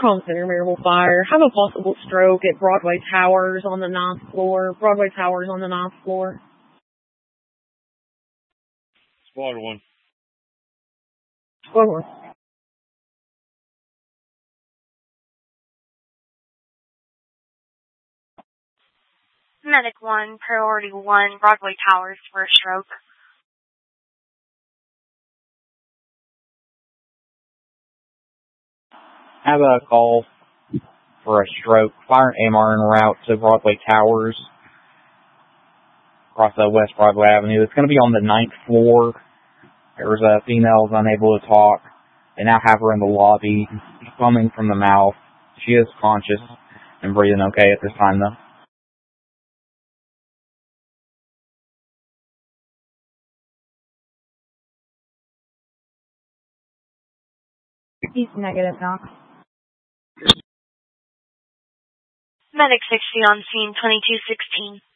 calling Center Miracle Fire. Have a possible stroke at Broadway Towers on the 9th floor. Broadway Towers on the 9th floor. Squad 1. Squad 1. Medic 1, Priority 1, Broadway Towers for a stroke. Have a call for a stroke. Fire an AMR en route to Broadway Towers across West Broadway Avenue. It's going to be on the 9th floor. There's a female who's unable to talk. They now have her in the lobby, foaming from the mouth. She is conscious and breathing okay at this time, though. He's negative, Doc. Medic 60 on scene, 2216.